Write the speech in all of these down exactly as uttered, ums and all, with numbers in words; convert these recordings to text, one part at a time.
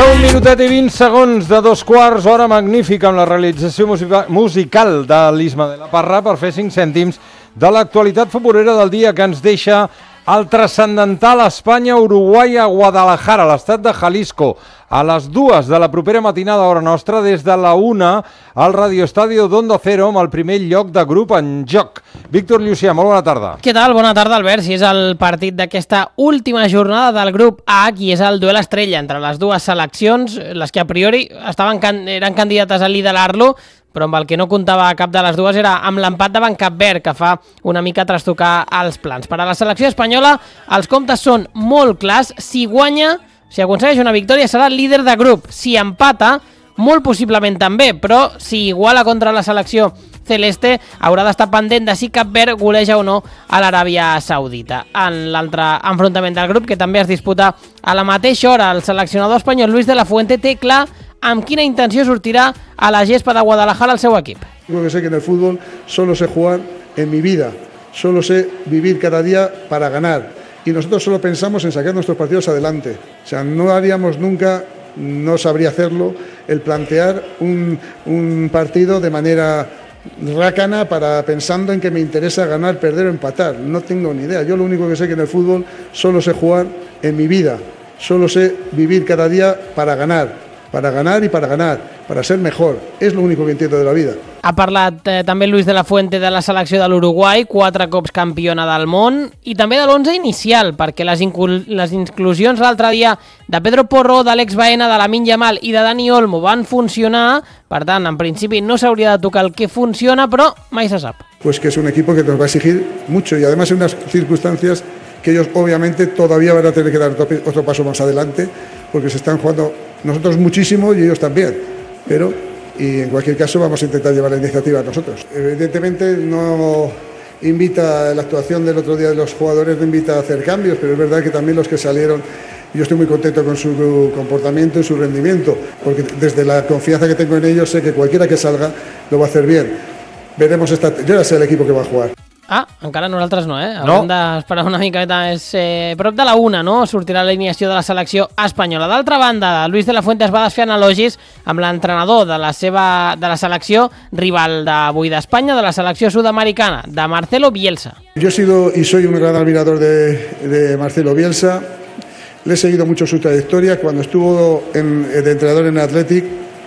Passa un minutet i vint segons de dos quarts, hora magnífica amb la realització musica- musical de l'Isma de la Parra per fer cinc cèntims de l'actualitat futbolera del dia que ens deixa el transcendental Espanya-Uruguai a Guadalajara, l'estat de Jalisco, a les dues de la propera matinada hora nostra, des de la una al radioestadio d'Onda Cero amb el primer lloc de grup en joc. Víctor Llucià, molt bona tarda. Què tal? Bona tarda, Albert. Si és el partit d'aquesta última jornada del grup A i és el duel estrella entre les dues seleccions, les que a priori estaven can- eren candidates a liderar-lo, però amb el que no comptava cap de les dues era amb l'empat davant Cap Verd, que fa una mica trastocar els plans. Per a la selecció espanyola, els comptes són molt clars. Si guanya, si aconsegueix una victòria, serà líder de grup. Si empata, molt possiblement també, però si iguala contra la selecció celeste, haurà d'estar pendent de si Cap Verd goleja o no a l'Aràbia Saudita. En l'altre enfrontament del grup, que també es disputa a la mateixa hora, el seleccionador espanyol Luis de la Fuente té clar amb quina intenció sortirà a la gespa de Guadalajara el seu equip. Digo que sé que en el fútbol solo sé jugar en mi vida, solo sé vivir cada día para ganar y nosotros solo pensamos en sacar nuestros partidos adelante. O sea, no haríamos nunca, no sabría hacerlo, el plantear un, un partido de manera rácana para pensando en que me interesa ganar, perder o empatar. No tengo ni idea. Yo lo único que sé que en el fútbol solo sé jugar en mi vida, solo sé vivir cada día para ganar. para ganar y para ganar, para ser mejor. És l'únic que entiendo de la vida. Ha parlat eh, també Luis de la Fuente de la selecció de l'Uruguai, quatre cops campiona del món, i també de l'onze inicial, perquè les, incul les inclusions l'altre dia de Pedro Porro, d'Àlex Baena, de Lamine Yamal i de Dani Olmo van funcionar. Per tant, en principi no s'hauria de tocar el que funciona, però mai se sap. Pues que es un equipo que nos va a exigir mucho y además en unas circunstancias que ellos obviamente todavía van a tener que dar otro paso más adelante, porque se están jugando nosotros muchísimo y ellos también, pero y en cualquier caso vamos a intentar llevar la iniciativa nosotros. Evidentemente no invita, la actuación del otro día de los jugadores no invita a hacer cambios, pero es verdad que también los que salieron, yo estoy muy contento con su comportamiento y su rendimiento, porque desde la confianza que tengo en ellos sé que cualquiera que salga lo va a hacer bien. Veremos esta, yo ya sé el equipo que va a jugar. Ah, encara nosaltres no, eh? No. Haurem d'esperar una miqueta. És eh, prop de la una, no? Sortirà l'alineació de la selecció espanyola. D'altra banda, Luis de la Fuente es va desfer en elogis amb l'entrenador de la seva de la selecció rival d'avui d'Espanya, de la selecció sud-americana, de Marcelo Bielsa. Yo he sido y soy un gran admirador de, de Marcelo Bielsa. Le he seguido mucho su trayectoria. Cuando estuvo en, de entrenador en Athletic,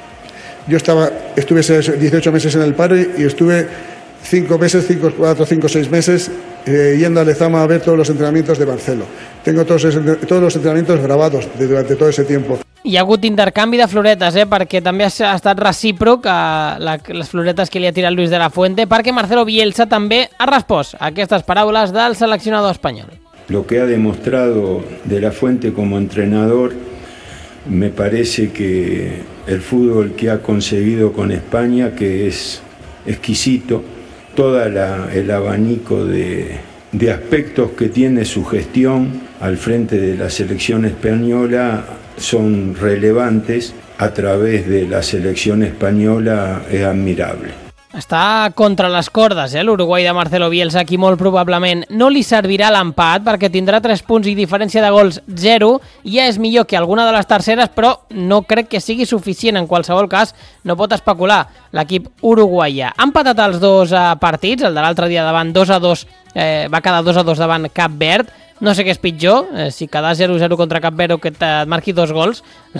yo estaba, estuve dieciocho meses en el paro y estuve cinco meses, cinco, cuatro, cinco, seis meses eh, yendo a Lezama a ver todos los entrenamientos de Marcelo. Tengo todos, todos los entrenamientos grabados de, durante todo ese tiempo. Hi ha hagut intercanvi de floretes, eh? Perquè també ha estat recíproc a la, les floretes que li ha tirat Luis de la Fuente, perquè Marcelo Bielsa també ha respost a aquestes paraules del seleccionador espanyol. Lo que ha demostrado de la Fuente como entrenador, me parece que el fútbol que ha conseguido con España, que es exquisito, todo el abanico de, de aspectos que tiene su gestión al frente de la selección española son relevantes a través de la selección española, es admirable. Està contra les cordes, eh, l'Uruguai de Marcelo Bielsa, qui molt probablement no li servirà l'empat perquè tindrà tres punts i diferència de gols zero, ja és millor que alguna de les terceres, però no crec que sigui suficient. En qualsevol cas, no pot especular l'equip uruguaià. Han empatat els dos eh, partits, el de l'altre dia davant dos a dos, eh, va quedar dos a dos davant Cap Verd. No sé què és pitjor, eh, si quedar zero a zero contra Cap Verd o que et marqui dos gols.